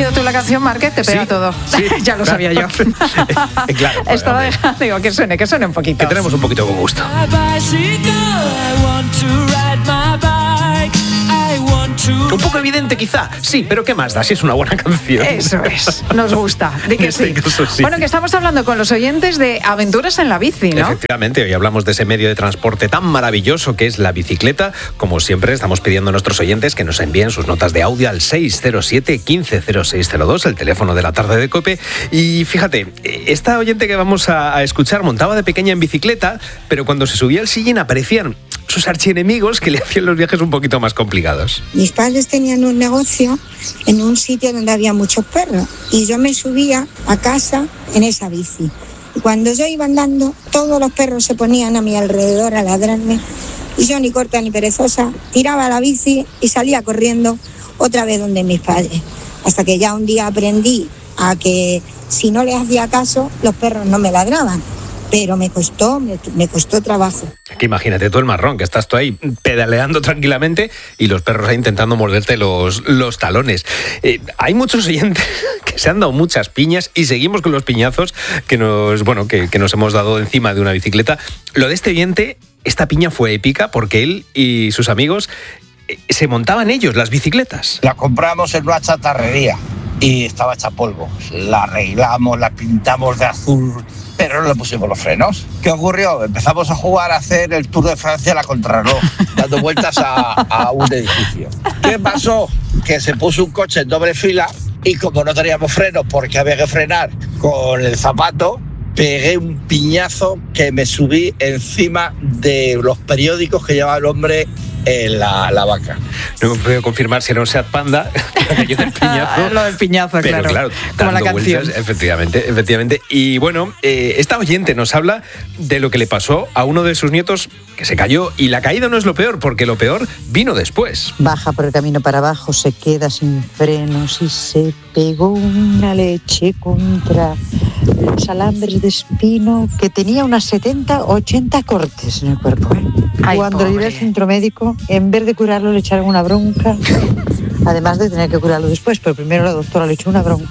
elegido tú la canción, Market, te pega todo. Sí, ya lo sabía yo. Claro, Estaba dejando, digo, que suene un poquito. Que tenemos un poquito con gusto. Un poco evidente quizá, sí, pero ¿qué más da si es una buena canción? Eso es, nos gusta, di que sí. Sí. Bueno, que estamos hablando con los oyentes de aventuras en la bici, ¿no? Efectivamente, hoy hablamos de ese medio de transporte tan maravilloso que es la bicicleta. Como siempre, estamos pidiendo a nuestros oyentes que nos envíen sus notas de audio al 607-150602, el teléfono de la tarde de COPE. Y fíjate, esta oyente que vamos a escuchar montaba de pequeña en bicicleta, pero cuando se subía al sillín aparecían sus archienemigos que le hacían los viajes un poquito más complicados. Mis padres tenían un negocio en un sitio donde había muchos perros y yo me subía a casa en esa bici. Y cuando yo iba andando, todos los perros se ponían a mi alrededor a ladrarme y yo, ni corta ni perezosa, tiraba la bici y salía corriendo otra vez donde mis padres. Hasta que ya un día aprendí a que si no les hacía caso, los perros no me ladraban. Pero me costó trabajo. Aquí imagínate tú el marrón, que estás tú ahí pedaleando tranquilamente y los perros ahí intentando morderte los talones. Hay muchos oyentes que se han dado muchas piñas y seguimos con los piñazos que nos hemos dado encima de una bicicleta. Lo de este oyente, esta piña fue épica porque él y sus amigos se montaban ellos las bicicletas. La compramos en una chatarrería y estaba hecha polvo. La arreglamos, la pintamos de azul, pero no le pusimos los frenos. ¿Qué ocurrió? Empezamos a jugar a hacer el Tour de Francia a la contrarreloj, dando vueltas a un edificio. ¿Qué pasó? Que se puso un coche en doble fila y como no teníamos frenos porque había que frenar con el zapato, pegué un piñazo que me subí encima de los periódicos que llevaba el hombre en la vaca. No puedo confirmar si era un Seat Panda, aquello del piñazo. Lo del piñazo, pero claro, como la canción. Vueltas, efectivamente. Y bueno, esta oyente nos habla de lo que le pasó a uno de sus nietos que se cayó. Y la caída no es lo peor, porque lo peor vino después. Baja por el camino para abajo, se queda sin frenos y se pegó una leche contra los alambres de espino que tenía unas 70, 80 cortes en el cuerpo. Ay, cuando pobre. le iba al centro médico, en vez de curarlo, le echaron una bronca, además de tener que curarlo después, pero primero la doctora le echó una bronca.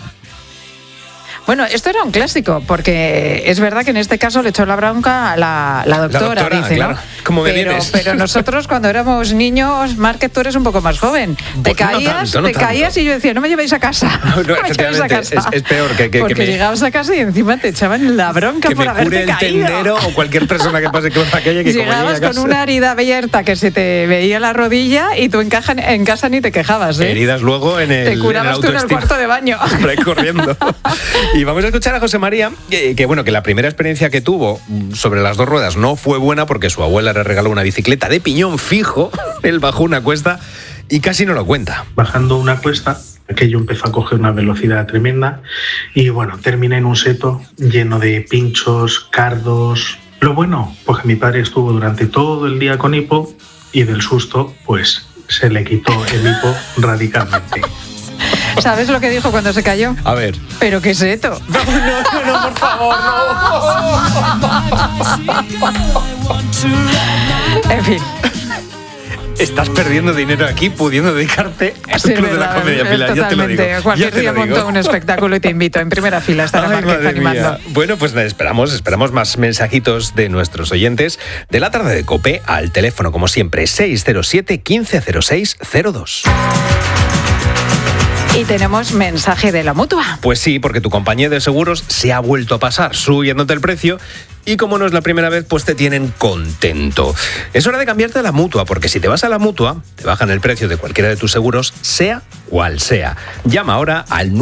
Bueno, esto era un clásico, porque es verdad que en este caso le echó la bronca a la doctora, dice, claro. ¿no? ¿Cómo me vienes? Pero nosotros cuando éramos niños, Market, tú eres un poco más joven. Te caías y yo decía, no me llevéis a casa. No, me llevéis a casa. Es peor porque llegabas a casa y encima te echaban la bronca que por me haberte cure el caído. tendero o cualquier persona que pase por la calle que llegabas con una herida abierta que se te veía la rodilla y tú en casa ni te quejabas, ¿eh? Heridas luego en el te curabas tú en el cuarto de baño. Por ahí corriendo. Y vamos a escuchar a José María, que la primera experiencia que tuvo sobre las dos ruedas no fue buena porque su abuela le regaló una bicicleta de piñón fijo. Él bajó una cuesta y casi no lo cuenta. Bajando una cuesta, aquello empezó a coger una velocidad tremenda y bueno, terminé en un seto lleno de pinchos, cardos. Lo bueno, pues que mi padre estuvo durante todo el día con hipo y del susto, pues se le quitó el hipo radicalmente. ¿Sabes lo que dijo cuando se cayó? A ver. ¿Pero qué es esto? No, por favor, no. En fin. Estás perdiendo dinero aquí pudiendo dedicarte al Club de la Comedia, Pilar, ya te lo digo. Cualquier día monto un espectáculo y te invito en primera fila a estar en Market animando. Bueno, pues esperamos más mensajitos de nuestros oyentes de la tarde de COPE al teléfono, como siempre, 607 150602. Y tenemos mensaje de la Mutua. Pues sí, porque tu compañía de seguros se ha vuelto a pasar subiéndote el precio y como no es la primera vez, pues te tienen contento. Es hora de cambiarte a la Mutua, porque si te vas a la Mutua, te bajan el precio de cualquiera de tus seguros, sea cual sea. Llama ahora al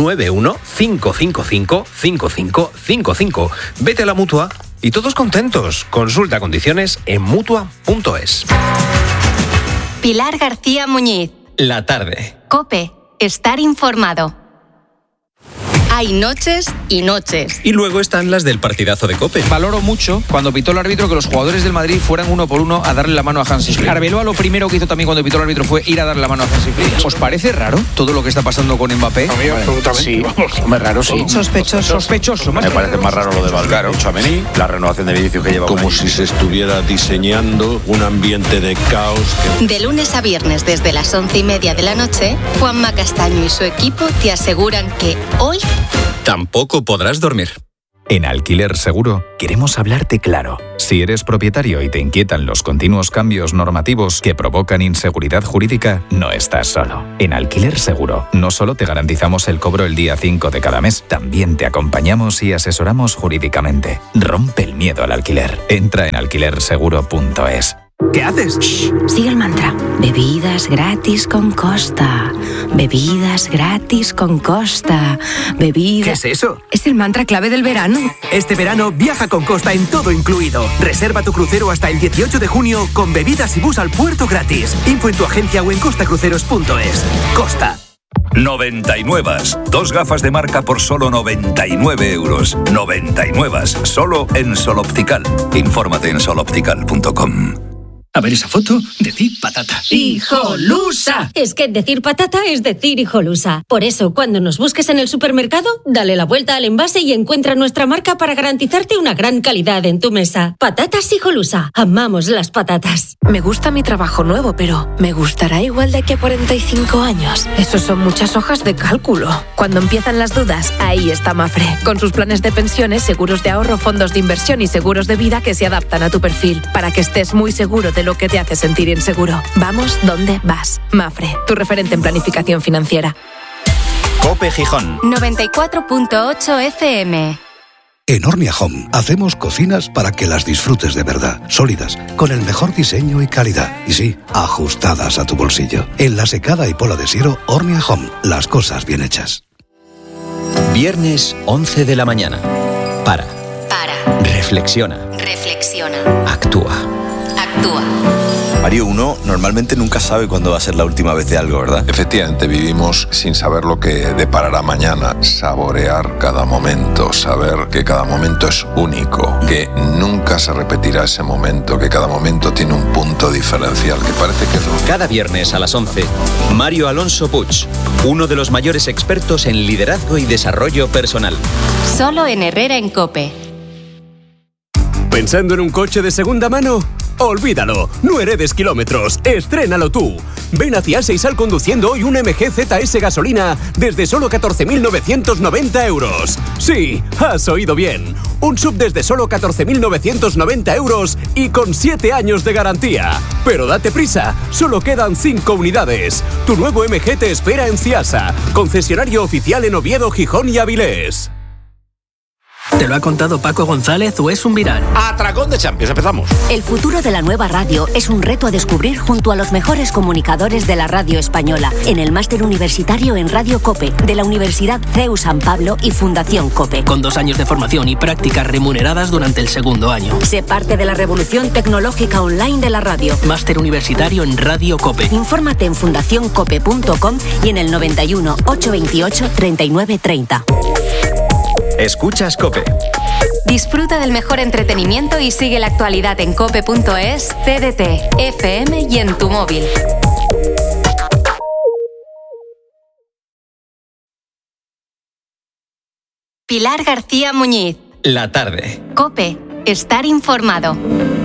91-555-5555. Vete a la Mutua y todos contentos. Consulta condiciones en Mutua.es. Pilar García Muñiz. La tarde. COPE. Estar informado. Hay noches y noches. Y luego están las del partidazo de COPE. Valoro mucho cuando pitó el árbitro que los jugadores del Madrid fueran uno por uno a darle la mano a Hansi Flick. Arbeloa lo primero que hizo también cuando pitó el árbitro fue ir a darle la mano a Hansi Flick. ¿Os parece raro todo lo que está pasando con Mbappé? A mí absolutamente. Sí, Hombre, raro sí. Sospechoso. Me parece más raro lo de Valverde. Tchouaméni, la renovación de Vinicius que lleva. Como si se estuviera diseñando un ambiente de caos. De lunes a viernes desde las 11:30 de la noche, Juanma Castaño y su equipo te aseguran que hoy Tampoco podrás dormir. En Alquiler Seguro queremos hablarte claro. Si eres propietario y te inquietan los continuos cambios normativos que provocan inseguridad jurídica, no estás solo. En Alquiler Seguro no solo te garantizamos el cobro el día 5 de cada mes, también te acompañamos y asesoramos jurídicamente. Rompe el miedo al alquiler. Entra en alquilerseguro.es. ¿Qué haces? Shh, sigue el mantra. Bebidas gratis con Costa. Bebidas gratis con Costa. Bebidas... ¿Qué es eso? Es el mantra clave del verano. Este verano viaja con Costa en todo incluido. Reserva tu crucero hasta el 18 de junio con bebidas y bus al puerto gratis. Info en tu agencia o en costacruceros.es. Costa. 99. 2 gafas de marca por solo 99 euros. 99. Solo en Sol Optical. Infórmate en soloptical.com. A ver esa foto, decir patata. ¡Hijolusa! Es que decir patata es decir hijolusa. Por eso, cuando nos busques en el supermercado, dale la vuelta al envase y encuentra nuestra marca para garantizarte una gran calidad en tu mesa. Patatas Hijolusa. Amamos las patatas. Me gusta mi trabajo nuevo, pero ¿me gustará igual de aquí a 45 años? Eso son muchas hojas de cálculo. Cuando empiezan las dudas, ahí está Mafre. Con sus planes de pensiones, seguros de ahorro, fondos de inversión y seguros de vida que se adaptan a tu perfil, para que estés muy seguro de lo que te hace sentir inseguro. Vamos donde vas. Mafre, tu referente en planificación financiera. COPE Gijón 94.8 FM. En Ornia Home hacemos cocinas para que las disfrutes de verdad, sólidas, con el mejor diseño y calidad. Y sí, ajustadas a tu bolsillo. En La Secada y Pola de Siero, Ornia Home, las cosas bien hechas. Viernes 11 de la mañana. Para. Reflexiona. Actúa. Mario, uno normalmente nunca sabe cuándo va a ser la última vez de algo, ¿verdad? Efectivamente, vivimos sin saber lo que deparará mañana. Saborear cada momento, saber que cada momento es único, que nunca se repetirá ese momento, que cada momento tiene un punto diferencial, que parece que es lo... Cada viernes a las 11, Mario Alonso Puig, uno de los mayores expertos en liderazgo y desarrollo personal. Solo en Herrera en COPE. ¿Pensando en un coche de segunda mano? Olvídalo, no heredes kilómetros, estrénalo tú. Ven a Ciasa y sal conduciendo hoy un MG ZS gasolina desde solo 14.990 euros. Sí, has oído bien, un sub desde solo 14.990 euros y con 7 años de garantía. Pero date prisa, solo quedan 5 unidades. Tu nuevo MG te espera en Ciasa, concesionario oficial en Oviedo, Gijón y Avilés. ¿Te lo ha contado Paco González o es un viral? Atracón de Champions, empezamos. El futuro de la nueva radio es un reto a descubrir junto a los mejores comunicadores de la radio española en el máster universitario en Radio COPE de la Universidad CEU San Pablo y Fundación COPE. Con 2 años de formación y prácticas remuneradas durante el segundo año. Sé parte de la revolución tecnológica online de la radio. Máster universitario en Radio COPE. Infórmate en fundacioncope.com y en el 91 828 3930. Escuchas COPE. Disfruta del mejor entretenimiento y sigue la actualidad en cope.es, TDT, FM y en tu móvil. Pilar García Muñiz. La tarde. COPE. Estar informado.